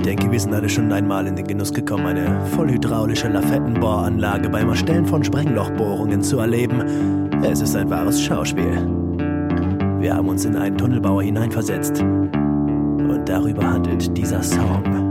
denke, wir sind alle schon einmal in den Genuss gekommen, eine vollhydraulische Lafettenbohranlage beim Erstellen von Sprenglochbohrungen zu erleben. Es ist ein wahres Schauspiel. Wir haben uns in einen Tunnelbauer hineinversetzt. Und darüber handelt dieser Song.